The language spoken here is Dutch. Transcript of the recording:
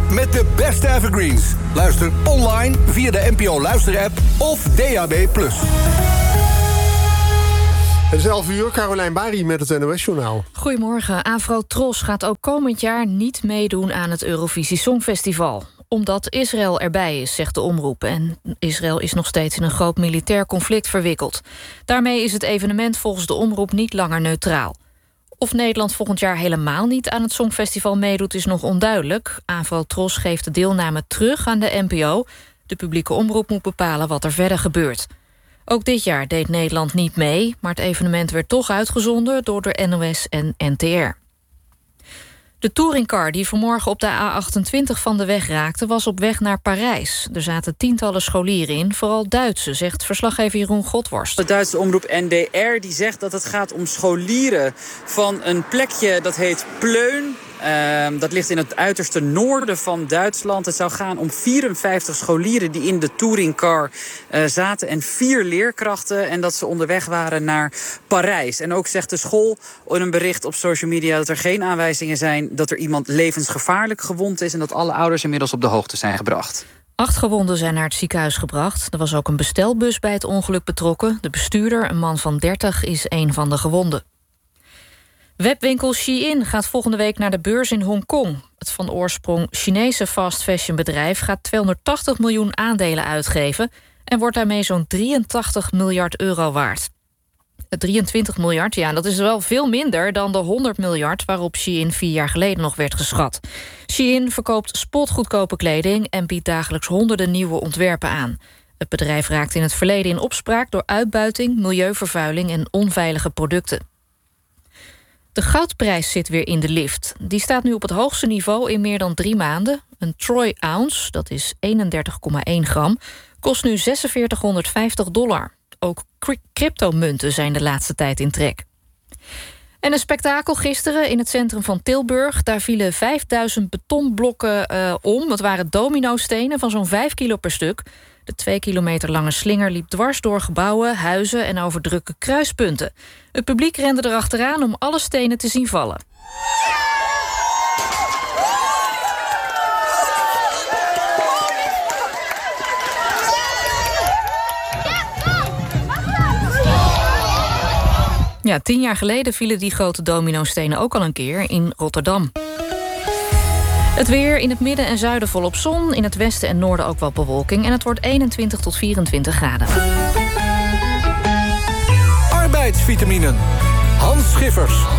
met de beste evergreens. Luister online via de NPO Luisterapp of DAB+. Het is 11 uur, Carolijn Bari met het NOS-journaal. Goedemorgen. Afro-Tros gaat ook komend jaar niet meedoen aan het Eurovisie Songfestival. Omdat Israël erbij is, zegt de omroep. En Israël is nog steeds in een groot militair conflict verwikkeld. Daarmee is het evenement volgens de omroep niet langer neutraal. Of Nederland volgend jaar helemaal niet aan het Songfestival meedoet is nog onduidelijk. Afro-Tros geeft de deelname terug aan de NPO. De publieke omroep moet bepalen wat er verder gebeurt. Ook dit jaar deed Nederland niet mee, maar het evenement werd toch uitgezonden door de NOS en NTR. De touringcar die vanmorgen op de A28 van de weg raakte was op weg naar Parijs. Er zaten tientallen scholieren in, vooral Duitse, zegt verslaggever Jeroen Godworst. De Duitse omroep NDR die zegt dat het gaat om scholieren van een plekje dat heet Pleun. Dat ligt in het uiterste noorden van Duitsland. Het zou gaan om 54 scholieren die in de touringcar zaten en 4 leerkrachten. En dat ze onderweg waren naar Parijs. En ook zegt de school in een bericht op social media dat er geen aanwijzingen zijn dat er iemand levensgevaarlijk gewond is en dat alle ouders inmiddels op de hoogte zijn gebracht. 8 gewonden zijn naar het ziekenhuis gebracht. Er was ook een bestelbus bij het ongeluk betrokken. De bestuurder, een man van 30, is een van de gewonden. Webwinkel Shein gaat volgende week naar de beurs in Hongkong. Het van oorsprong Chinese fast fashion bedrijf gaat 280 miljoen aandelen uitgeven en wordt daarmee zo'n 83 miljard euro waard. 23 miljard, ja, dat is wel veel minder dan de 100 miljard waarop Shein 4 jaar geleden nog werd geschat. Shein verkoopt spotgoedkope kleding en biedt dagelijks honderden nieuwe ontwerpen aan. Het bedrijf raakt in het verleden in opspraak door uitbuiting, milieuvervuiling en onveilige producten. De goudprijs zit weer in de lift. Die staat nu op het hoogste niveau in meer dan 3 maanden. Een troy ounce, dat is 31,1 gram, kost nu $4650. Ook cryptomunten zijn de laatste tijd in trek. En een spektakel gisteren in het centrum van Tilburg. Daar vielen 5000 betonblokken om. Het waren dominostenen van zo'n 5 kilo per stuk. De 2 kilometer lange slinger liep dwars door gebouwen, huizen en over drukke kruispunten. Het publiek rende erachteraan om alle stenen te zien vallen. Ja, 10 jaar geleden vielen die grote dominostenen ook al een keer in Rotterdam. Het weer in het midden en zuiden volop zon. In het westen en noorden ook wel bewolking. En het wordt 21 tot 24 graden. Arbeidsvitaminen. Hans Schiffers.